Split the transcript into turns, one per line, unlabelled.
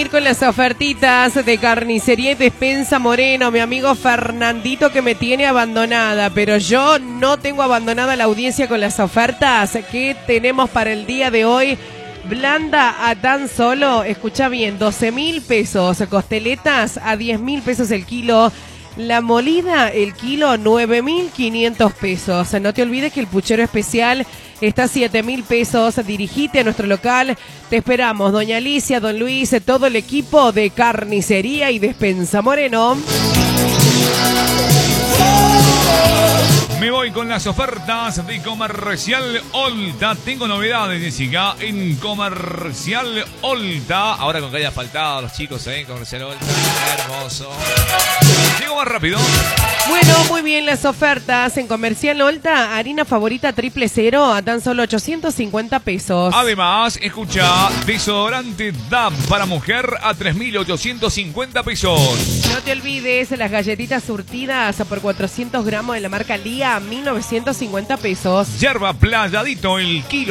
seguir con las ofertitas de carnicería y despensa Moreno. Mi amigo Fernandito que me tiene abandonada, pero yo no tengo abandonada la audiencia con las ofertas que tenemos para el día de hoy. Blanda a tan solo, escucha bien, 12.000 pesos. Costeletas a 10.000 pesos el kilo. La molida, el kilo, 9.500 pesos. No te olvides que el puchero especial está a 7.000 pesos. Dirigite a nuestro local. Te esperamos, doña Alicia, don Luis, todo el equipo de carnicería y despensa Moreno.
Me voy con las ofertas de Comercial Olta. Tengo novedades, Jessica, en Comercial Olta. Ahora con que haya faltado los chicos, Comercial Olta. Hermoso. Llego más rápido.
Bueno, muy bien las ofertas en Comercial Olta. Harina favorita 000 a tan solo 850 pesos.
Además, escucha, desodorante DAP para mujer a 3.850 pesos.
No te olvides, las galletitas surtidas por 400 gramos de la marca Lía a 1.950 pesos.
Yerba Playadito, el kilo.